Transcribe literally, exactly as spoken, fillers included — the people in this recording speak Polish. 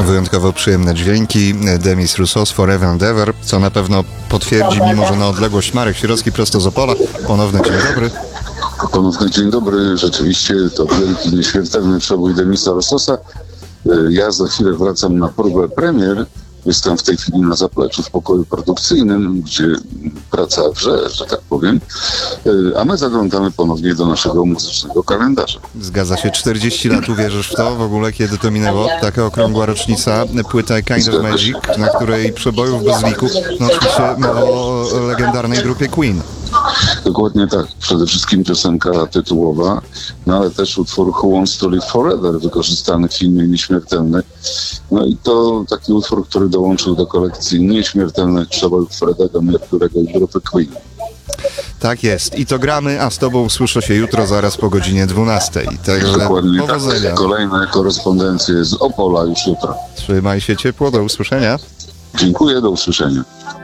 Wyjątkowo przyjemne dźwięki Demis Roussos Forever and Ever, co na pewno potwierdzi, mimo że na odległość, Marek Świrowski prosto z Opola. Ponowny dzień dobry. Ponowny dzień dobry. Rzeczywiście to wielki, nieśmiertelny przebój Demisa Roussosa. Ja za chwilę wracam na próbę premier. Jestem w tej chwili na zapleczu w pokoju produkcyjnym, gdzie praca wrze, że tak powiem. A my zaglądamy ponownie do naszego muzycznego kalendarza. Zgadza się, czterdzieści lat, uwierzysz w to w ogóle, kiedy to minęło? Taka okrągła rocznica, płyta Kind of Magic, na której przebojów bez liku, no oczywiście o legendarnej grupie Queen. Dokładnie tak. Przede wszystkim piosenka tytułowa, no ale też utwór Who Wants to Live Forever, wykorzystany w filmie Nieśmiertelny. No i to taki utwór, który dołączył do kolekcji nieśmiertelnych przebojów Freddego Mercurego i grupy Queen. Tak jest. I to gramy, a z tobą słyszę się jutro zaraz po godzinie dwunastej. Także dokładnie powodzenia. Tak. Kolejne korespondencje z Opola już jutro. Trzymaj się ciepło, do usłyszenia. Dziękuję, do usłyszenia.